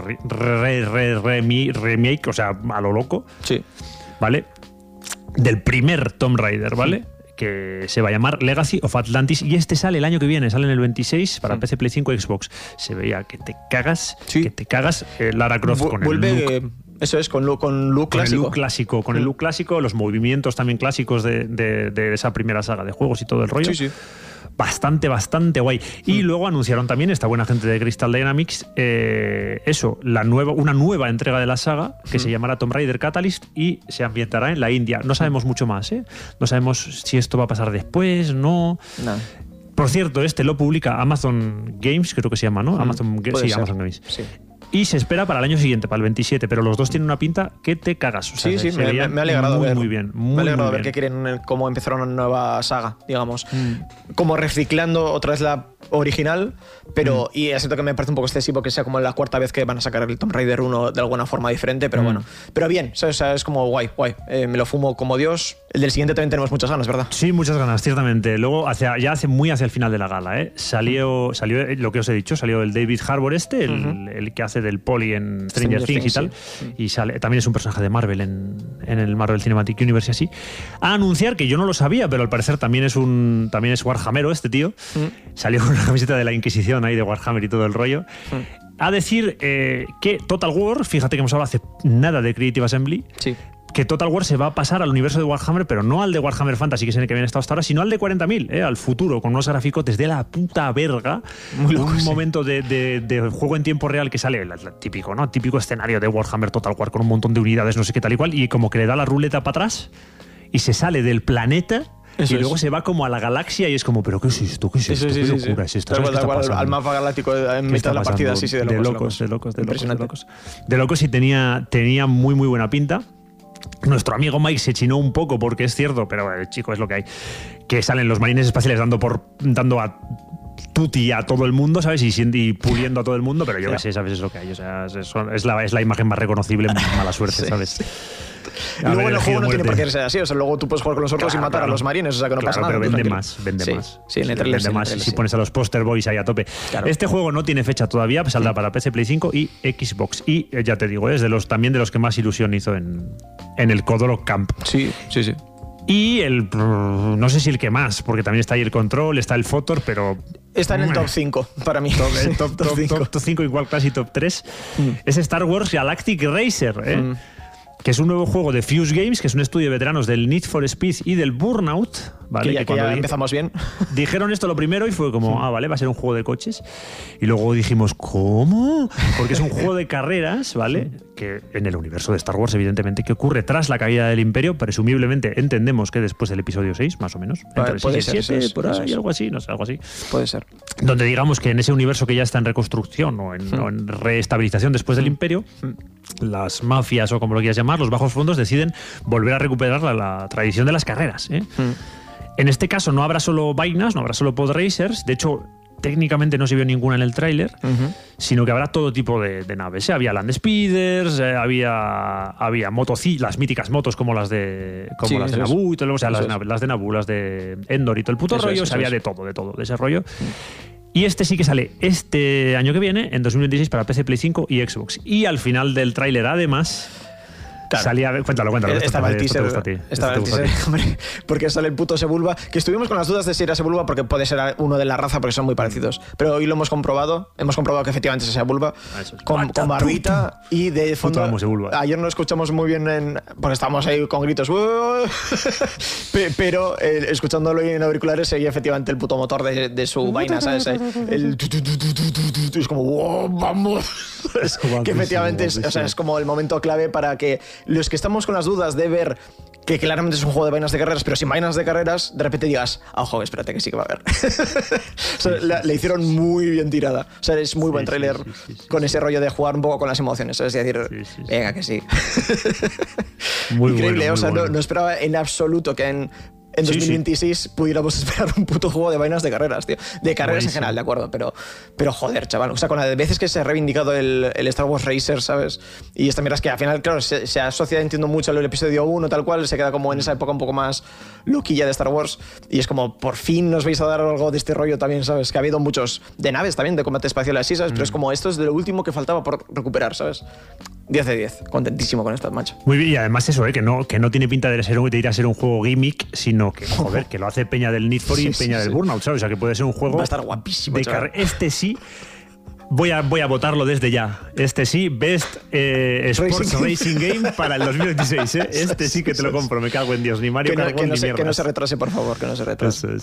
remake, o sea, a lo loco. Sí. ¿Vale? Del primer Tomb Raider, ¿vale? Que se va a llamar Legacy of Atlantis, y este sale el año que viene, sale en el 26 para PC, Play 5 y Xbox. Se veía que te cagas, Lara Croft con vuelve, el look. Eso es, con look clásico. Con el look clásico, los movimientos también clásicos de esa primera saga de juegos y todo el rollo. Sí. Bastante guay. Y luego anunciaron también esta buena gente de Crystal Dynamics una nueva entrega de la saga que se llamará Tomb Raider Catalyst y se ambientará en la India. No sabemos mucho más, no sabemos si esto va a pasar después, no. Por cierto, lo publica Amazon Games, creo que se llama, ¿no? Amazon Games. Sí. Y se espera para el año siguiente, para el 27, pero los dos tienen una pinta que te cagas. O sea, sí, me ha alegrado ver. Muy bien. Me ha alegrado ver que quieren cómo empezar una nueva saga, digamos. Como reciclando otra vez la original, pero y es cierto que me parece un poco excesivo que sea como la cuarta vez que van a sacar el Tomb Raider 1 de alguna forma diferente, pero bueno. Pero bien, ¿sabes? O sea, es como guay. Me lo fumo como Dios. El del siguiente también tenemos muchas ganas, ¿verdad? Sí, muchas ganas, ciertamente. Luego, muy hacia el final de la gala, salió lo que os he dicho, salió el David Harbour el que hace del Poli en Stranger Things y tal, y también es un personaje de Marvel en el Marvel Cinematic Universe y así, a anunciar, que yo no lo sabía, pero al parecer también es Warhammer tío, salió con una camiseta de la Inquisición ahí de Warhammer y todo el rollo, a decir que Total War, fíjate que hemos hablado hace nada de Creative Assembly, que Total War se va a pasar al universo de Warhammer, pero no al de Warhammer Fantasy, que es en el que habían estado hasta ahora, sino al de 40.000, al futuro, con unos graficotes de la puta verga. Un momento de juego en tiempo real que sale el típico escenario de Warhammer Total War con un montón de unidades, no sé qué tal y cual, y como que le da la ruleta para atrás y se sale del planeta. Y luego se va como a la galaxia y es como, ¿pero qué es esto? ¿Qué es esto? ¿Qué locura es esta? Al mapa galáctico en mitad de la partida, de locos. De locos, y tenía muy buena pinta. Nuestro amigo Mike se chinó un poco porque es cierto, pero chico, es lo que hay. Que salen los marines espaciales dando a tuti a todo el mundo, ¿sabes? Y puliendo a todo el mundo, pero yo qué sé, ¿sabes? Es lo que hay. O sea, es la imagen más reconocible, mala suerte, ¿sabes? Y luego en el juego no tiene por qué ser así, o sea, luego tú puedes jugar con los orcos y matar a los marines, o sea que no pasa nada. Pero vende más. Sí, en el trailer vende más. Si pones a los poster boys ahí a tope. Claro. Este juego no tiene fecha todavía, saldrá para PC, Play 5 y Xbox. Y ya te digo, es también de los que más ilusión hizo en el Kodorok Camp. Sí. Y no sé si el que más, porque también está ahí el Control, está el Fotor, pero... Está en el top 5 para mí. Top 5, igual casi top 3. Es Star Wars Galactic Racer, que es un nuevo juego de Fuse Games, que es un estudio de veteranos del Need for Speed y del Burnout, ¿vale? Que ya empezamos bien. Dijeron esto lo primero y fue como, vale, va a ser un juego de coches. Y luego dijimos, ¿cómo? Porque es un juego de carreras, ¿vale? Que en el universo de Star Wars, evidentemente, que ocurre tras la caída del Imperio, presumiblemente entendemos que después del episodio 6, más o menos. Entre el 6 y 7, por ahí, algo así, no sé, algo así. Puede ser. Donde digamos que en ese universo que ya está en reconstrucción o en reestabilización después del Imperio, las mafias o como lo quieras llamar, los bajos fondos deciden volver a recuperar la tradición de las carreras. En este caso no habrá solo vainas, no habrá solo pod racers, de hecho técnicamente no se vio ninguna en el tráiler, sino que habrá todo tipo de naves. Había land speeders, había las míticas motos como las de Naboo y todo, o sea, las de Naboo, las de Endor y todo el puto rollo, había de todo de ese rollo. Y este sí que sale este año que viene, en 2026, para PC, Play 5 y Xbox. Y al final del tráiler, además, salía... Cuéntalo. Estaba el teaser, hombre, porque sale el puto Sebulba, que estuvimos con las dudas de si era Sebulba porque puede ser uno de la raza porque son muy parecidos. Pero hoy lo hemos comprobado que efectivamente es Sebulba, con barbita y de fondo... Ayer no escuchamos muy bien porque estábamos ahí con gritos, pero escuchándolo en auriculares seguía efectivamente el puto motor de su vaina, ¿sabes? Es como, wow, vamos. Que efectivamente es como el momento clave para que los que estamos con las dudas de ver que claramente es un juego de vainas de carreras, pero sin vainas de carreras, de repente digas, ojo, espérate que sí que va a haber. Le hicieron muy bien tirada. O sea, es muy buen tráiler con ese rollo de jugar un poco con las emociones. Es decir, venga, que sí. Muy increíble, bueno, no esperaba en absoluto que en 2026 pudiéramos esperar un puto juego de vainas de carreras, tío. De carreras en general, de acuerdo, pero joder, chaval. O sea, con las veces que se ha reivindicado el Star Wars Racer, ¿sabes? Y esta mierda es que al final, claro, se asocia, entiendo mucho al episodio 1, tal cual, se queda como en esa época un poco más loquilla de Star Wars. Y es como, por fin nos vais a dar algo de este rollo también, ¿sabes? Que ha habido muchos de naves también, de combate espacial así, ¿sabes? Pero es como, esto es de lo último que faltaba por recuperar, ¿sabes? 10 de 10. Contentísimo con esto, macho. Muy bien, y además eso, que no tiene pinta de ir a ser un juego gimmick, sino que, joder, que lo hace peña del Need for y peña del Burnout, ¿sabes? O sea, que puede ser un juego... Va a estar guapísimo, chaval. Este sí... Voy a votarlo desde ya. Este sí, Best Sports Racing Game para el 2026. ¿eh? Este sí que te lo compro, me cago en Dios. Ni Mario Kart ni mierda. Que no se retrase, por favor, que no se retrase.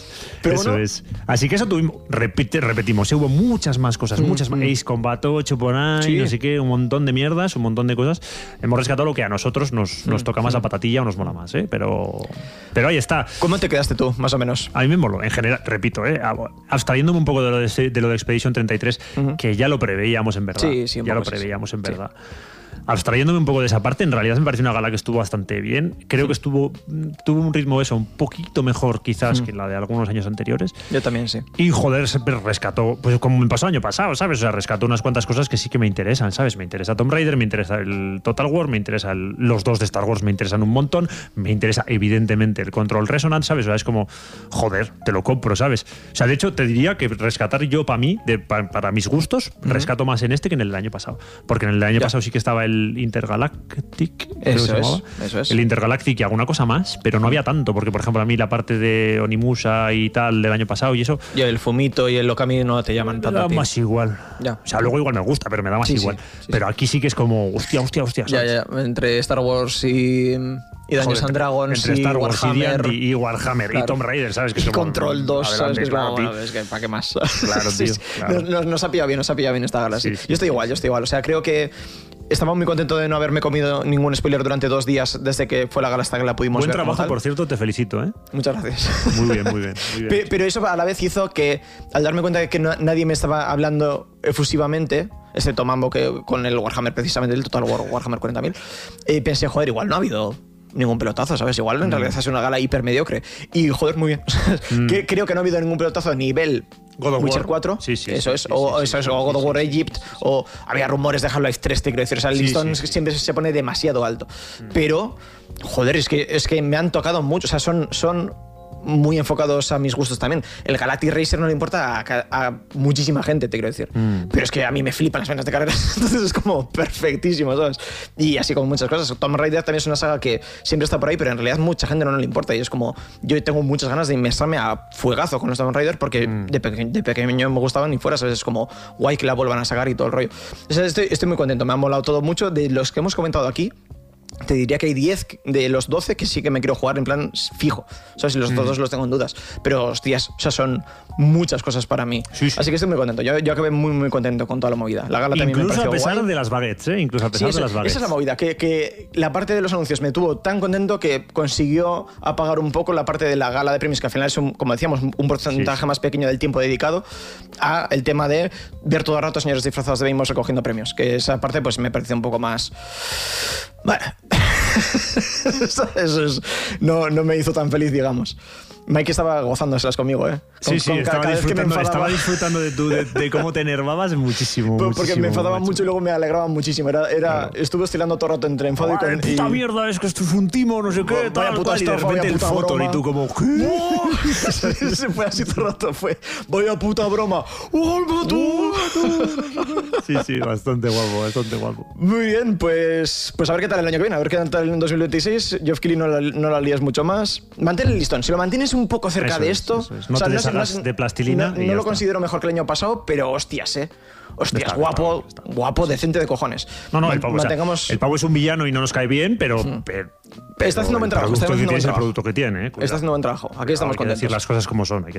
Eso es. Así que eso tuvimos, repetimos, hubo muchas más cosas, muchas más. Ace Combat 8 por ahí, no sé qué, un montón de mierdas, un montón de cosas. Hemos rescatado lo que a nosotros nos toca más a patatilla o nos mola más, pero ahí está. ¿Cómo te quedaste tú, más o menos? A mí me moló, en general, repito, abstrayéndome un poco de lo de Expedition 33, que ya lo preveíamos en verdad. Sí, ya lo preveíamos en verdad. Abstrayéndome un poco de esa parte, en realidad me parece una gala que estuvo bastante bien. Creo que tuvo un ritmo un poquito mejor quizás que la de algunos años anteriores. Yo también, sí. Y joder, se rescató, pues como me pasó el año pasado, ¿sabes? O sea, rescató unas cuantas cosas que sí que me interesan, ¿sabes? Me interesa Tomb Raider, me interesa el Total War, me interesa los 2 de Star Wars, me interesan un montón, me interesa evidentemente el Control Resonance, ¿sabes? O sea, es como, joder, te lo compro, ¿sabes? O sea, de hecho, te diría que rescatar yo para mí, para mis gustos, rescato más en este que en el del año pasado. Porque en el del año pasado sí que estaba el Intergalactic, eso es. El Intergalactic y alguna cosa más, pero no había tanto, porque por ejemplo a mí la parte de Onimusha y tal del año pasado y eso... Y el Fumito y el Okami no te llaman tanto. Me da más igual. Ya. O sea, luego igual me gusta, pero me da más igual. Sí. Pero aquí sí que es como, hostia. ¿sabes? Ya. Entre Star Wars y Dungeons and Dragons entre Star Wars Warhammer, y Warhammer claro. Y Tomb Raider, ¿sabes? Que y Control 2, ¿sabes? Que es como, bueno, es que ¿para qué más? Claro, tío. Claro. Nos ha pillado bien esta gala. Sí. Yo estoy igual. O sea, creo que estaba muy contento de no haberme comido ningún spoiler durante 2 días desde que fue la gala hasta que la pudimos ver. Buen trabajo, por cierto, te felicito, ¿eh? Muchas gracias. Muy bien. Pero eso a la vez hizo que, al darme cuenta de que nadie me estaba hablando efusivamente, excepto Mambo, que con el Warhammer, precisamente el Total War Warhammer 40.000, pensé, joder, igual no ha habido ningún pelotazo, ¿sabes? Igual en realidad es una gala hiper mediocre. Y joder, muy bien. Creo que no ha habido ningún pelotazo a nivel God of Witcher War. 4. Eso es. O God of War Egypt. O había rumores de Half-Life 3, te quiero decir. O sea, el listón siempre se pone demasiado alto. Pero, joder, es que me han tocado mucho. O sea, son muy enfocados a mis gustos también. El Galactic Racer no le importa a muchísima gente, te quiero decir. Pero es que a mí me flipan las vainas de carreras, entonces es como perfectísimo, ¿sabes? Y así como muchas cosas. Tomb Raider también es una saga que siempre está por ahí, pero en realidad mucha gente no le importa. Y es como, yo tengo muchas ganas de inmersarme a fuegazo con los Tomb Raider porque de pequeño me gustaban y fuera, ¿sabes? Es como guay que la vuelvan a sacar y todo el rollo. O sea, estoy muy contento, me ha molado todo mucho. De los que hemos comentado aquí, te diría que hay 10 de los 12 que sí que me quiero jugar en plan fijo. ¿Sabes? Si los otros los tengo en dudas. Pero, hostias, o sea, son muchas cosas para mí. Sí. Así que estoy muy contento. Yo acabé muy contento con toda la movida. La gala también me pareció incluso a pesar guay. de las baguettes, ¿eh? Incluso a pesar de las baguettes. Esa es la movida. Que la parte de los anuncios me tuvo tan contento que consiguió apagar un poco la parte de la gala de premios, que al final es, como decíamos, un porcentaje más pequeño del tiempo dedicado a el tema de ver todo el rato señores disfrazados de Beimos recogiendo premios. Que esa parte pues me pareció un poco más... Bueno... Eso es, no me hizo tan feliz, digamos. Mike estaba gozándoselas conmigo, ¿eh? Estaba disfrutando de cómo te enervabas muchísimo. Porque me enfadaba mucho y luego me alegraba muchísimo. Claro. Estuve oscilando todo el rato entre enfado y con... ¡Puta mierda! Es que esto es un timo, no sé qué, vaya puta estafa, vaya puta broma. Y tú como... ¿Qué? Se fue así todo el rato, vaya puta broma. Sí, bastante guapo. Muy bien, pues a ver qué tal el año que viene, a ver qué tal en 2026. Geoff Keighley no la lías mucho más. Mantén el listón, si lo mantienes un poco cerca de esto... Eso es. No te deshagas de plastilina. No lo considero mejor que el año pasado, pero hostias, Hostias, guapo, decente de cojones. No, el pavo es un villano y no nos cae bien, pero está haciendo buen trabajo. Es el producto que tiene. Está haciendo buen trabajo. Aquí estamos contentos. Hay que decir las cosas como son.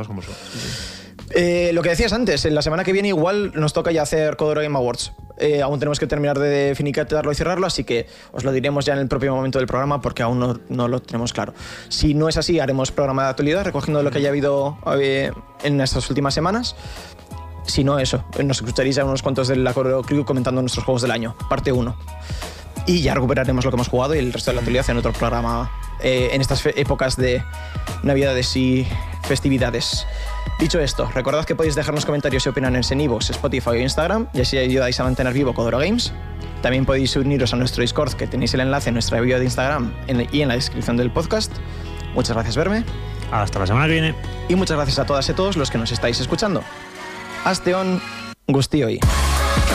Lo que decías antes, en la semana que viene igual nos toca ya hacer Codoro Game Awards. Aún tenemos que terminar de finiquitarlo y cerrarlo, así que os lo diremos ya en el propio momento del programa porque aún no lo tenemos claro. Si no es así, haremos programa de actualidad recogiendo lo que haya habido en estas últimas semanas. Si no, eso, nos escucharéis a unos cuantos de la Codoro Crew comentando nuestros juegos del año, parte 1. Y ya recuperaremos lo que hemos jugado y el resto de la actualidad en otro programa en estas épocas de Navidades y festividades. Dicho esto, recordad que podéis dejarnos comentarios y opiniones en iVoox, Spotify o Instagram, y así ayudáis a mantener vivo Codoro Games. También podéis uniros a nuestro Discord, que tenéis el enlace en nuestra bio de Instagram y en la descripción del podcast. Muchas gracias, Berme. Hasta la semana que viene. Y muchas gracias a todas y todos los que nos estáis escuchando. Asteon Gustioi.